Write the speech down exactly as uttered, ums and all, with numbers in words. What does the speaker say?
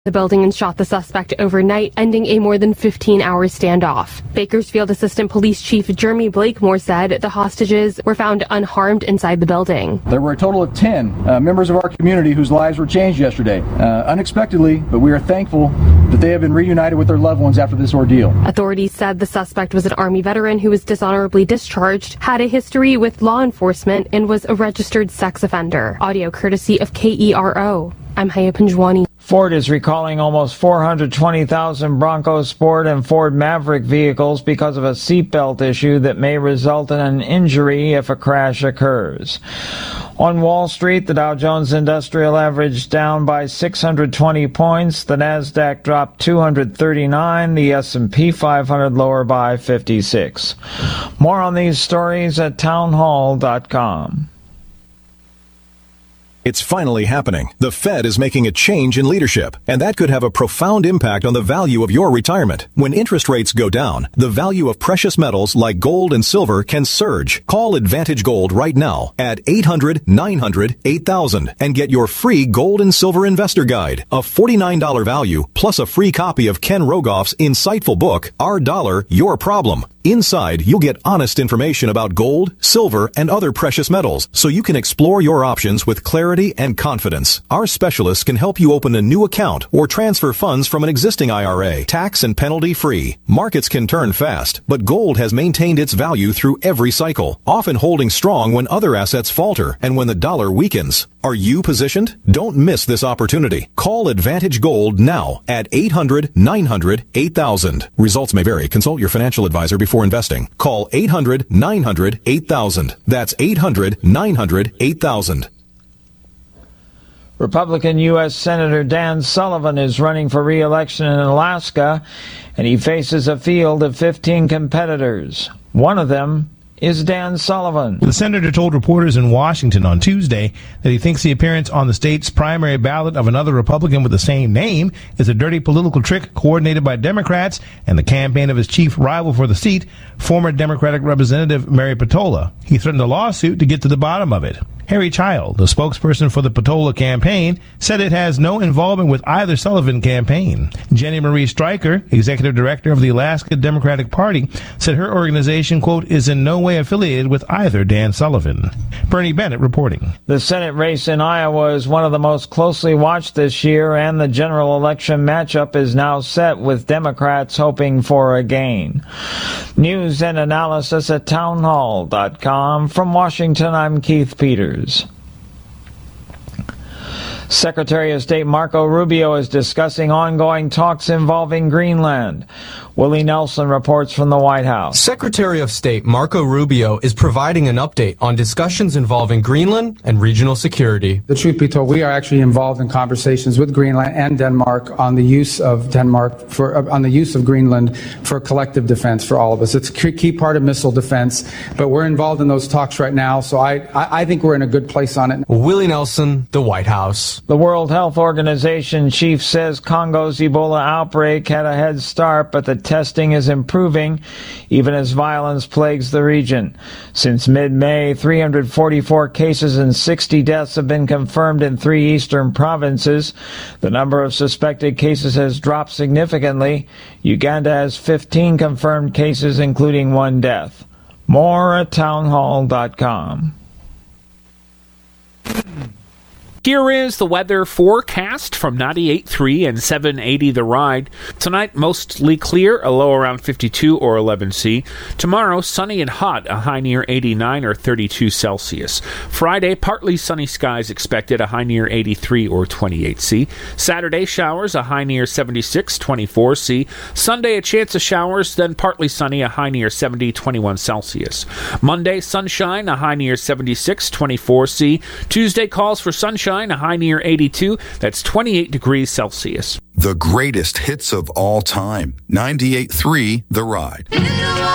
the building and shot the suspect overnight, ending a more than fifteen-hour standoff. Bakersfield Assistant Police Chief Jeremy Blakemore said the hostages were found unharmed inside the building. There were a total of ten uh, members of our community whose lives were changed yesterday, uh, unexpectedly, but we are thankful that they have been reunited with their loved ones after this ordeal. Authorities said the suspect was an Army veteran who was dishonorably discharged, had a history with law enforcement, and was a registered sex offender. Audio courtesy of K E R O. I'm Haya Panjwani. Ford is recalling almost four hundred twenty thousand Bronco Sport and Ford Maverick vehicles because of a seatbelt issue that may result in an injury if a crash occurs. On Wall Street, the Dow Jones Industrial Average down by six hundred twenty points. The Nasdaq dropped two hundred thirty-nine. The S and P five hundred lower by fifty-six. More on these stories at townhall dot com. It's finally happening. The Fed is making a change in leadership, and that could have a profound impact on the value of your retirement. When interest rates go down, the value of precious metals like gold and silver can surge. Call Advantage Gold right now at eight hundred, nine hundred, eight thousand and get your free gold and silver investor guide, a forty-nine dollars value, plus a free copy of Ken Rogoff's insightful book, Our Dollar, Your Problem. Inside, you'll get honest information about gold, silver, and other precious metals, so you can explore your options with clarity and confidence. Our specialists can help you open a new account or transfer funds from an existing I R A, tax and penalty free. Markets can turn fast, but gold has maintained its value through every cycle, often holding strong when other assets falter and when the dollar weakens. Are you positioned? Don't miss this opportunity. Call Advantage Gold now at eight hundred, nine hundred, eight thousand. Results may vary. Consult your financial advisor before investing. Call eight hundred, nine hundred, eight thousand. That's eight hundred, nine hundred, eight thousand. Republican U S Senator Dan Sullivan is running for re-election in Alaska, and he faces a field of fifteen competitors. One of them is Dan Sullivan. The senator told reporters in Washington on Tuesday that he thinks the appearance on the state's primary ballot of another Republican with the same name is a dirty political trick coordinated by Democrats and the campaign of his chief rival for the seat, former Democratic Representative Mary Patola. He threatened a lawsuit to get to the bottom of it. Harry Child, the spokesperson for the Patola campaign, said it has no involvement with either Sullivan campaign. Jenny Marie Stryker, executive director of the Alaska Democratic Party, said her organization, quote, is in no way affiliated with either Dan Sullivan. Bernie Bennett reporting. The Senate race in Iowa is one of the most closely watched this year, and the general election matchup is now set with Democrats hoping for a gain. News and analysis at townhall dot com. From Washington, I'm Keith Peters. Secretary of State Marco Rubio is discussing ongoing talks involving Greenland. Willie Nelson reports from the White House. Secretary of State Marco Rubio is providing an update on discussions involving Greenland and regional security. The truth be told, we are actually involved in conversations with Greenland and Denmark on the use of Denmark for uh, on the use of Greenland for collective defense for all of us. It's a key part of missile defense, but we're involved in those talks right now, so I, I, I think we're in a good place on it. Willie Nelson, the White House. The World Health Organization chief says Congo's Ebola outbreak had a head start, but the testing is improving, even as violence plagues the region. Since mid-May, three hundred forty-four cases and sixty deaths have been confirmed in three eastern provinces. The number of suspected cases has dropped significantly. Uganda has fifteen confirmed cases, including one death. More at townhall dot com. Here is the weather forecast from ninety-eight point three and seven eighty The Ride. Tonight, mostly clear, a low around fifty-two or eleven C. Tomorrow, sunny and hot, a high near eighty-nine or thirty-two Celsius. Friday, partly sunny skies expected, a high near eighty-three or twenty-eight C. Saturday, showers, a high near seventy-six, twenty-four C. Sunday, a chance of showers, then partly sunny, a high near seventy, twenty-one Celsius. Monday, sunshine, a high near seventy-six, twenty-four C. Tuesday calls for sunshine, a high near eighty-two, that's twenty-eight degrees Celsius. The greatest hits of all time. ninety-eight point three The Ride.